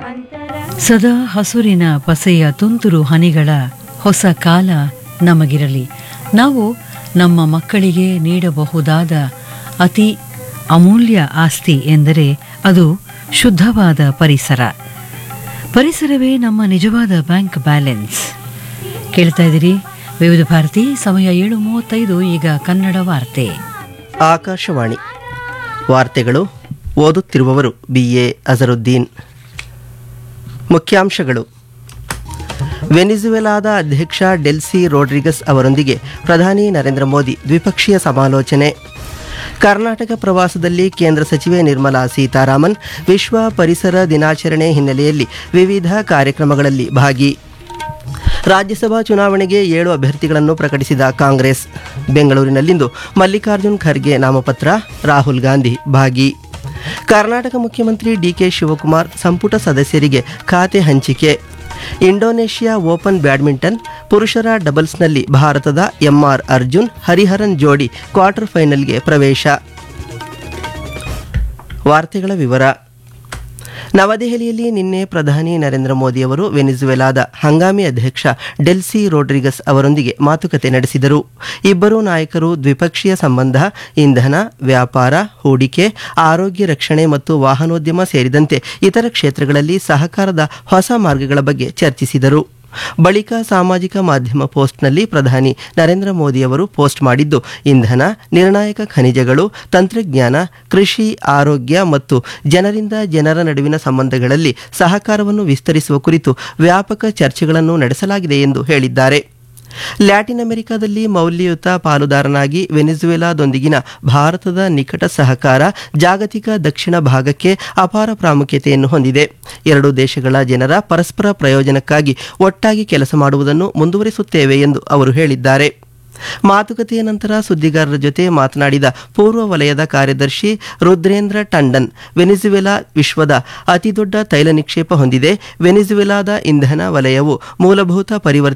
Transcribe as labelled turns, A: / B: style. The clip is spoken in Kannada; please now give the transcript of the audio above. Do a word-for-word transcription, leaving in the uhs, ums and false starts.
A: ಸದಾ ಹಸುರಿನ ಪಸೆಯ ತುಂತುರು ಹನಿಗಳ ಹೊಸ ಕಾಲ ನಮಗಿರಲಿ. ನಾವು ನಮ್ಮ ಮಕ್ಕಳಿಗೆ ನೀಡಬಹುದಾದ ಅತಿ ಅಮೂಲ್ಯ ಆಸ್ತಿ ಎಂದರೆ ಅದು ಶುದ್ಧವಾದ ಪರಿಸರ. ಪರಿಸರವೇ ನಮ್ಮ ನಿಜವಾದ ಬ್ಯಾಂಕ್ ಬ್ಯಾಲೆನ್ಸ್. ಕೇಳ್ತಾ ಇದ್ದೀರಿ ವಿವಿಧ ಭಾರತಿ. ಸಮಯ ಏಳು ಮೂವತ್ತೈದು. ಈಗ ಕನ್ನಡ ವಾರ್ತೆ.
B: ಆಕಾಶವಾಣಿ ವಾರ್ತೆಗಳು. ಓದುತ್ತಿರುವವರು ಬಿ ಎ ಅಜರುದ್ದೀನ್. ಮುಖ್ಯಾಂಶಗಳು: ವೆನಿಜುವೆಲಾದ ಅಧ್ಯಕ್ಷ ಡೆಲ್ಸಿ ರೋಡ್ರಿಗಸ್ ಅವರೊಂದಿಗೆ ಪ್ರಧಾನಿ ನರೇಂದ್ರ ಮೋದಿ ದ್ವಿಪಕ್ಷೀಯ ಸಮಾಲೋಚನೆ. ಕರ್ನಾಟಕ ಪ್ರವಾಸದಲ್ಲಿ ಕೇಂದ್ರ ಸಚಿವೆ ನಿರ್ಮಲಾ ಸೀತಾರಾಮನ್. ವಿಶ್ವ ಪರಿಸರ ದಿನಾಚರಣೆ ಹಿನ್ನೆಲೆಯಲ್ಲಿ ವಿವಿಧ ಕಾರ್ಯಕ್ರಮಗಳಲ್ಲಿ ಭಾಗಿ. ರಾಜ್ಯಸಭಾ ಚುನಾವಣೆಗೆ ಏಳು ಅಭ್ಯರ್ಥಿಗಳನ್ನು ಪ್ರಕಟಿಸಿದ ಕಾಂಗ್ರೆಸ್. ಬೆಂಗಳೂರಿನಲ್ಲಿಂದು ಮಲ್ಲಿಕಾರ್ಜುನ್ ಖರ್ಗೆ ನಾಮಪತ್ರ, ರಾಹುಲ್ ಗಾಂಧಿ ಭಾಗಿ. ಕರ್ನಾಟಕ ಮುಖ್ಯಮಂತ್ರಿ ಡಿ ಕೆ ಶಿವಕುಮಾರ್ ಸಂಪುಟ ಸದಸ್ಯರಿಗೆ ಖಾತೆ ಹಂಚಿಕೆ. ಇಂಡೋನೇಷ್ಯಾ ಓಪನ್ ಬ್ಯಾಡ್ಮಿಂಟನ್ ಪುರುಷರ ಡಬಲ್ಸ್ನಲ್ಲಿ ಭಾರತದ ಎಂ ಆರ್ ಅರ್ಜುನ್ ಹರಿಹರನ್ ಜೋಡಿ ಕ್ವಾರ್ಟರ್ ಫೈನಲ್ಗೆ ಪ್ರವೇಶ. ವಾರ್ತೆಗಳ ವಿವರ. ನವದೆಹಲಿಯಲ್ಲಿ ನಿನ್ನೆ ಪ್ರಧಾನಿ ನರೇಂದ್ರ ಮೋದಿ ಅವರು ವೆನಿಜುವೆಲಾದ ಹಂಗಾಮಿ ಅಧ್ಯಕ್ಷ ಡೆಲ್ಸಿ ರೋಡ್ರಿಗಸ್ ಅವರೊಂದಿಗೆ ಮಾತುಕತೆ ನಡೆಸಿದರು. ಇಬ್ಬರೂ ನಾಯಕರು ದ್ವಿಪಕ್ಷೀಯ ಸಂಬಂಧ, ಇಂಧನ, ವ್ಯಾಪಾರ, ಹೂಡಿಕೆ, ಆರೋಗ್ಯ ರಕ್ಷಣೆ ಮತ್ತು ವಾಹನೋದ್ಯಮ ಸೇರಿದಂತೆ ಇತರ ಕ್ಷೇತ್ರಗಳಲ್ಲಿ ಸಹಕಾರದ ಹೊಸ ಮಾರ್ಗಗಳ ಬಗ್ಗೆ ಚರ್ಚಿಸಿದರು. ಬಳಿಕ ಸಾಮಾಜಿಕ ಮಾಧ್ಯಮ ಪೋಸ್ಟ್ನಲ್ಲಿ ಪ್ರಧಾನಿ ನರೇಂದ್ರ ಮೋದಿ ಅವರು ಪೋಸ್ಟ್ ಮಾಡಿದ್ದು, ಇಂಧನ, ನಿರ್ಣಾಯಕ ಖನಿಜಗಳು, ತಂತ್ರಜ್ಞಾನ, ಕೃಷಿ, ಆರೋಗ್ಯ ಮತ್ತು ಜನರಿಂದ ಜನರ ನಡುವಿನ ಸಂಬಂಧಗಳಲ್ಲಿ ಸಹಕಾರವನ್ನು ವಿಸ್ತರಿಸುವ ಕುರಿತು ವ್ಯಾಪಕ ಚರ್ಚೆಗಳನ್ನು ನಡೆಸಲಾಗಿದೆ ಎಂದು ಹೇಳಿದ್ದಾರೆ. ಲ್ಯಾಟಿನ್ ಅಮೆರಿಕಾದಲ್ಲಿ ಮೌಲ್ಯಯುತ ಪಾಲುದಾರನಾಗಿ ವೆನಿಜುವೆಲಾದೊಂದಿಗಿನ ಭಾರತದ ನಿಕಟ ಸಹಕಾರ ಜಾಗತಿಕ ದಕ್ಷಿಣ ಭಾಗಕ್ಕೆ ಅಪಾರ ಪ್ರಾಮುಖ್ಯತೆಯನ್ನು ಹೊಂದಿದೆ. ಎರಡೂ ದೇಶಗಳ ಜನರ ಪರಸ್ಪರ ಪ್ರಯೋಜನಕ್ಕಾಗಿ ಒಟ್ಟಾಗಿ ಕೆಲಸ ಮಾಡುವುದನ್ನು ಮುಂದುವರಿಸುತ್ತೇವೆ ಎಂದು ಅವರು ಹೇಳಿದ್ದಾರೆ. ಮಾತುಕತೆಯ ನಂತರ ಸುದ್ದಿಗಾರರ ಜೊತೆ ಮಾತನಾಡಿದ ಪೂರ್ವ ವಲಯದ ಕಾರ್ಯದರ್ಶಿ ರುದ್ರೇಂದ್ರ ಟಂಡನ್, ವೆನಿಜುವೆಲಾ ವಿಶ್ವದ ಅತಿದೊಡ್ಡ ತೈಲ ನಿಕ್ಷೇಪ ಹೊಂದಿದೆ. ವೆನಿಜುವೆಲಾದ ಇಂಧನ ವಲಯವು ಮೂಲಭೂತ ಪರಿವರ್ತನೆ